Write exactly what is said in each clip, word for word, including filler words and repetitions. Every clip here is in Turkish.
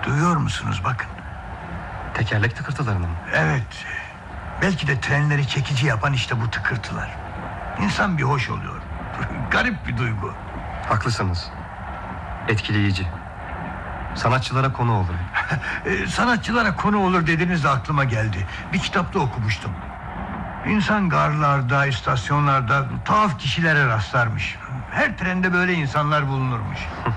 Duyuyor musunuz bakın. Tekerlek tıkırtılarını mı? Evet. Belki de trenleri çekici yapan işte bu tıkırtılar. İnsan bir hoş oluyor. Garip bir duygu. Haklısınız. Etkileyici. Sanatçılara konu olur. Sanatçılara konu olur dediniz de aklıma geldi. Bir kitapta okumuştum. İnsan garlarda, istasyonlarda tuhaf kişilere rastlarmış. Her trende böyle insanlar bulunurmuş.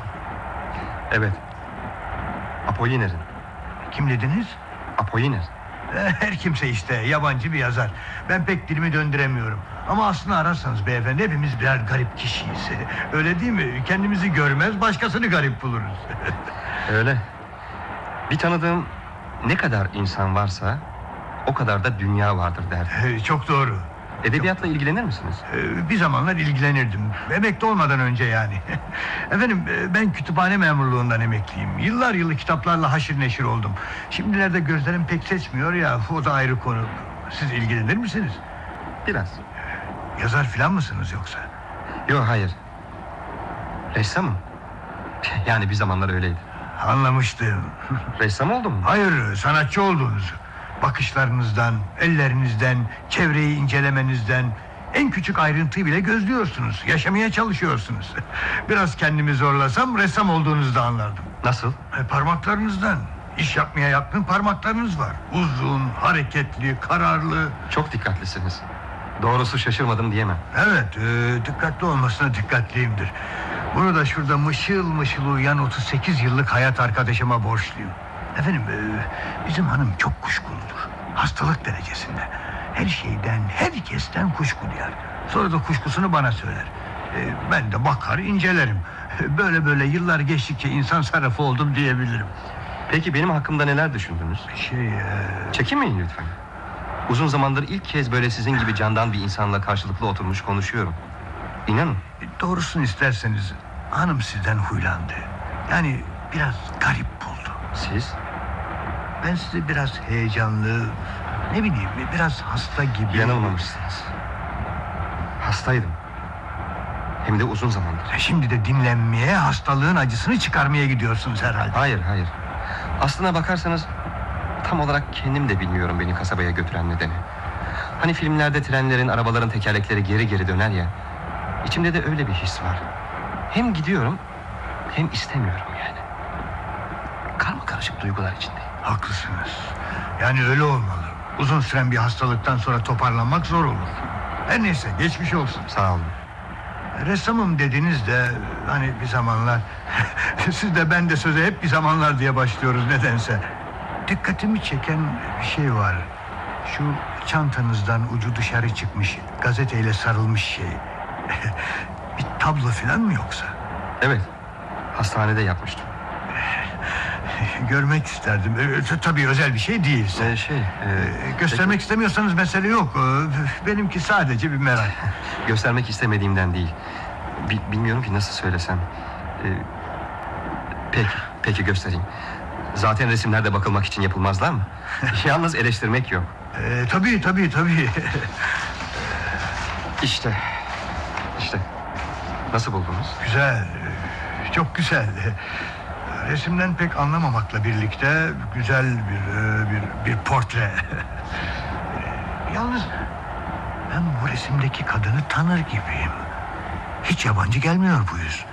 Evet. Apollinaire. Kim dediniz? Apollinaire. Her kimse işte, yabancı bir yazar. Ben pek dilimi döndüremiyorum. Ama aslında ararsanız beyefendi, hepimiz birer garip kişiyiz. Öyle değil mi? Kendimizi görmez, başkasını garip buluruz. Öyle. Bir tanıdığım ne kadar insan varsa o kadar da dünya vardır derdi. Çok doğru. Edebiyatla ilgilenir misiniz? Bir zamanlar ilgilenirdim. Emekli olmadan önce yani. Efendim, ben kütüphane memurluğundan emekliyim. Yıllar yılı kitaplarla haşır neşir oldum. Şimdilerde gözlerim pek seçmiyor ya, o da ayrı konu. Siz ilgilenir misiniz? Biraz. Yazar filan mısınız yoksa? Yok, hayır. Ressamım. Yani bir zamanlar öyleydi. Anlamıştım. Ressam oldun mu? Hayır, sanatçı olduğunuzu. Bakışlarınızdan, ellerinizden, çevreyi incelemenizden, en küçük ayrıntıyı bile gözlüyorsunuz. Yaşamaya çalışıyorsunuz. Biraz kendimi zorlasam ressam olduğunuzu da anlardım. Nasıl? E, parmaklarınızdan. İş yapmaya yatkın parmaklarınız var. Uzun, hareketli, kararlı. Çok dikkatlisiniz. Doğrusu şaşırmadım diyemem. Evet, e, dikkatli olmasına dikkatliyimdir. Bunu da şurada mışıl mışıl uyuyan otuz sekiz yıllık hayat arkadaşıma borçluyum. Efendim, e, bizim hanım çok kuşkuludur. Hastalık derecesinde. Her şeyden, herkesten kuşku duyar. Sonra da kuşkusunu bana söyler. E, ben de bakar, incelerim. Böyle böyle yıllar geçtikçe insan sarrafı oldum diyebilirim. Peki benim hakkımda neler düşündünüz? Şey... E... Çekinmeyin lütfen. Uzun zamandır ilk kez böyle sizin gibi candan bir insanla karşılıklı oturmuş konuşuyorum. İnanın. E, doğrusunu isterseniz hanım sizden huylandı. Yani biraz garip buldu. Siz? Ben sizi biraz heyecanlı, ne bileyim, biraz hasta gibi... Yanılmamışsınız. Hastaydım. Hem de uzun zamandır. Şimdi de dinlenmeye, hastalığın acısını çıkarmaya gidiyorsunuz herhalde. Hayır, hayır. Aslına bakarsanız tam olarak kendim de bilmiyorum beni kasabaya götüren nedeni. Hani filmlerde trenlerin, arabaların tekerlekleri geri geri döner ya. İçimde de öyle bir his var. Hem gidiyorum hem istemiyorum yani. Karma karışık duygular içindeyim. Haklısınız. Yani öyle olmalı. Uzun süren bir hastalıktan sonra toparlanmak zor olur. Her neyse, geçmiş olsun. Sağ olun. Ressamım dediniz de hani bir zamanlar... Siz de ben de söze hep bir zamanlar diye başlıyoruz nedense. Dikkatimi çeken bir şey var. Şu çantanızdan ucu dışarı çıkmış, gazeteyle sarılmış şey. Bir tablo falan mı yoksa? Evet. Hastanede yapmıştım. Görmek isterdim. Ee, tabii özel bir şey değilse. Ee, şey, e, ee, göstermek peki... istemiyorsanız mesele yok. Ee, benimki sadece bir merak. Göstermek istemediğimden değil. Bi bilmiyorum ki nasıl söylesem. Ee, peki, peki göstereyim. Zaten resimlerde bakılmak için yapılmazlar mı? Yalnız eleştirmek yok. Ee, tabii tabii tabii. İşte, işte. Nasıl buldunuz? Güzel, çok güzel. Resimden pek anlamamakla birlikte güzel bir bir, bir portre. Yalnız ben bu resimdeki kadını tanır gibiyim. Hiç yabancı gelmiyor bu yüz.